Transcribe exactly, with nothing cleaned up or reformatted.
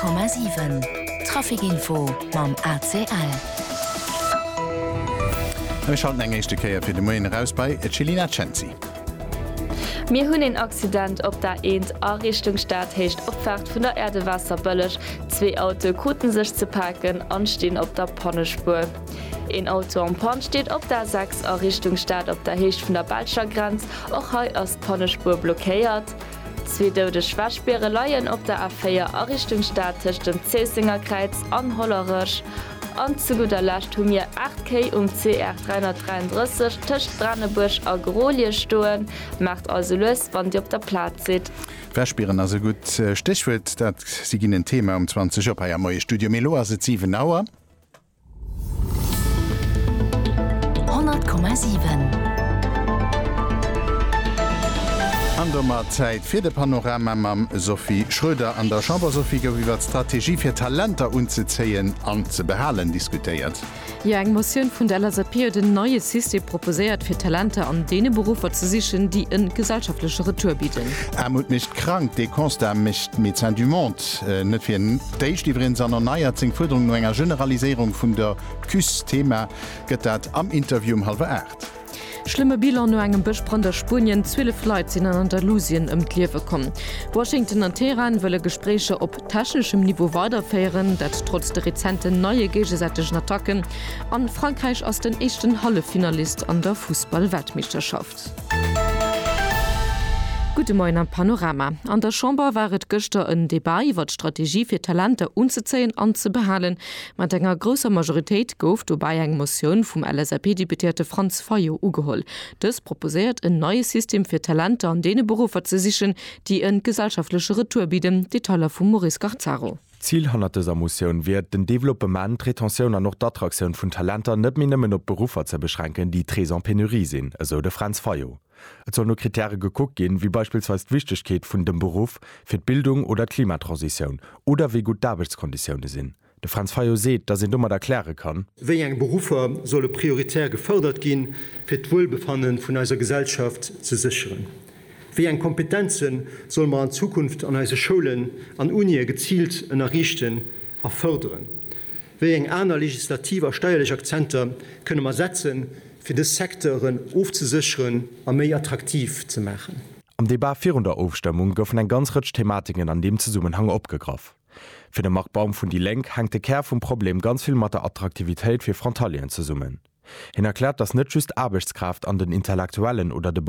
Komma sieben Trafikinfo mam A C L. Schaut engchte Käier fir de Moien raus bei Celina Cenzi. Mir hunn en Accident op der eend a Richtung Staat hecht opfahrt vun der Erdewasser bëllech. Zwei Auto kuten sech ze parken anstehen op der Pannespur. Ein Auto am Pan steht op der sechs a Richtung Staat op der Hecht vun der Balscher Grenz och heu as Pannespur blockéiert. Zwei dode Schwarzsperre Leiien op der A vier a Richtung Staat dem Zesingerkreuz an Hollerech. An zu guter Last hun mir acht K um C R dreihundertdreiunddreißig Tisch Brannebusch a Grolie stoen, macht also los, wann die op der Platz sit. Verspieren also gut Stichwort, dat sie gin ein Thema um zwanzig op ja moie Studio Melo sieben Nauer. hundert Komma sieben. An der Zeit fir de Panorama mam Sophie Schröder an der Chamber Sophie iwwer Strategie fir Talenter unzezeien an ze behalen diskutiert. Ja, eng Motion vun der L S A P den neue System proposiert fir Talente an dee Berufer ze sichen, die en gesellschaftliche Retour bieten. Ermut nicht krank, de Constat mischt Médecins du Monde äh, net fir Deichtiwrin an neiertzing Forderung no enger Generalisierung vun der Küss-Thema gëtt dat am Interview um halbe acht. Schlimme Bilder no engem Bechbrand der Spien zwölf Leute in Andalusien im Kliewe kommen. Washington und Teheran wolle Gespräche op technischem Niveau weiterfeieren, dat trotz der rezenten neue gegensätzlichen Attacken an Frankreich aus den echten Hallefinalist an der Fußball-Weltmeisterschaft. Gute Morgen am Panorama. An der Chamber waret gëster en Debat iwwer Strategie fir Talente unzezeen anzubehalen. Mat enger grosser Majoritéit gouf dobei eng Motion vum L S A P-Deputierte Franz Fayo ugeholl. Das proposiert een neues System fir Talente an dee Berufer ze sichen, die en gesellschaftliche Retour bieden, Detailer vum Maurice Garzaro. Ziel hanner dieser Motion wird den Development, Retention an noch d'Attraktion vun Talenter net min nëmmen op Berufer ze beschränken, die tres en Penurie sinn, eso de Franz Fayo. Et soll nur Kriterien geguckt gehen, wie beispielsweise die Wichtigkeit von dem Beruf für die Bildung oder Klimatransition oder wie gut Arbeitskonditionen sind. Der Franz Fayo sieht, dass er dummer erklären kann. Wie ein Berufer soll prioritär gefördert gehen, für das Wohlbefinden von unserer Gesellschaft zu sichern. Wie ein Kompetenzen soll man in Zukunft an unsere Schulen, an Unien gezielt errichten, fördern. Wie ein einer legislativer steuerlicher Akzente können wir setzen, für die Sektoren aufzusichern und mehr attraktiv zu machen. Am Debat vier der Aufstimmung goufen ein ganz rich Thematiken an dem Zusammenhang abgegriffen. Für den Marktbaum von die Lenk hängt der Kern vom Problem ganz viel mit der Attraktivität für Frontalien zu summen. Er erklärt, dass nicht just Arbeitskraft an den Intellektuellen oder den